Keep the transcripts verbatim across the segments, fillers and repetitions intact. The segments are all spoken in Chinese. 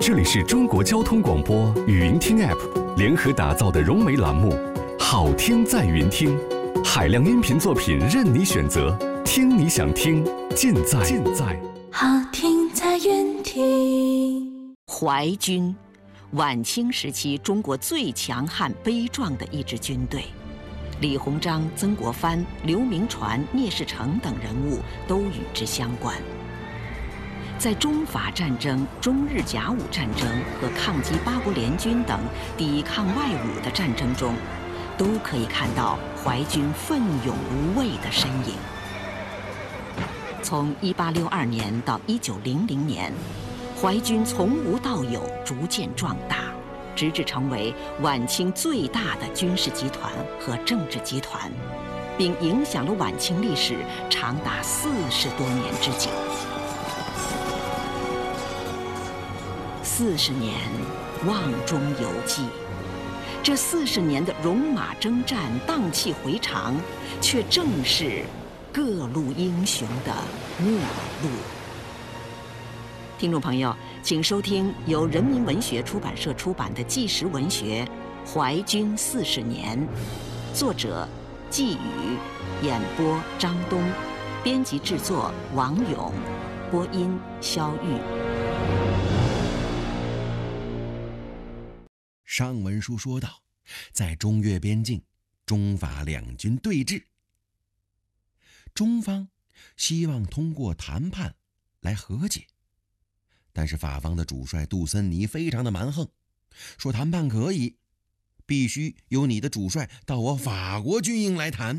这里是中国交通广播语音听 App 联合打造的融媒栏目，好听在云听，海量音频作品任你选择，听你想听，尽在尽在好听在云听。 淮军，晚清时期中国最强悍悲壮的一支军队，李鸿章、曾国藩、刘铭传、聂士成等人物都与之相关。在中法战争、中日甲午战争和抗击八国联军等抵抗外侮的战争中，都可以看到淮军奋勇无畏的身影。从一八六二年到一九零零年，淮军从无到有，逐渐壮大，直至成为晚清最大的军事集团和政治集团，并影响了晚清历史长达四十多年之久。四十年，瓮中有记。这四十年的戎马征战、荡气回肠，却正是各路英雄的末路。听众朋友，请收听由人民文学出版社出版的纪实文学《淮军四十年》，作者季宇，演播张东，编辑制作王勇，播音肖玉。 上文书说到，在中越边境，中法两军对峙。中方希望通过谈判来和解，但是法方的主帅杜森尼非常的蛮横，说谈判可以，必须由你的主帅到我法国军营来谈。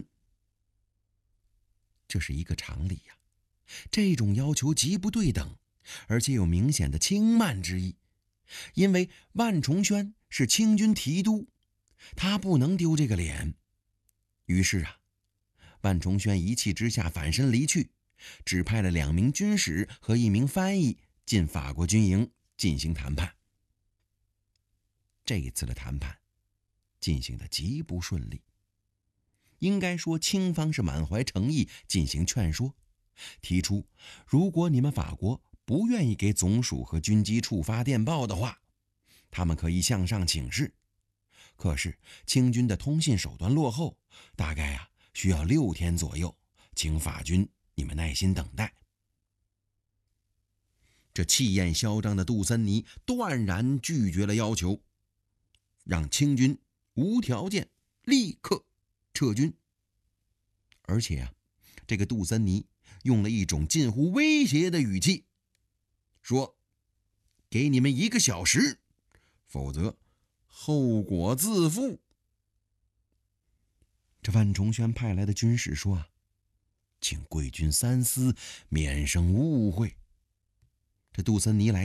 这是一个常理呀、啊，这种要求极不对等，而且有明显的轻慢之意。因为万重轩是清军提督，他不能丢这个脸。于是啊，万重轩一气之下反身离去，只派了两名军使和一名翻译进法国军营进行谈判。这一次的谈判进行得极不顺利，应该说清方是满怀诚意进行劝说，提出如果你们法国不愿意给总署和军机处发电报的话，他们可以向上请示。可是清军的通信手段落后，大概啊需要六天左右，请法军你们耐心等待。这气焰嚣张的杜森尼断然拒绝了要求，让清军无条件立刻撤军。而且啊，这个杜森尼用了一种近乎威胁的语气，说给你们一个小时，否则后果自负。这万重轩派来的军使说啊，请贵军三思，免生误会。这杜森尼来